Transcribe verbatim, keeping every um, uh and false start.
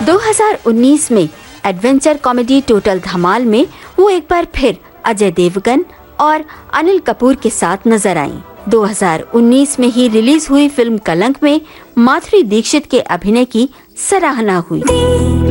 दो हज़ार उन्नीस में एडवेंचर कॉमेडी टोटल धमाल में वो एक बार फिर अजय देवगन और अनिल कपूर के साथ नजर आईं। दो हज़ार उन्नीस में ही रिलीज हुई फिल्म कलंक में माधुरी दीक्षित के अभिनय की सराहना हुई।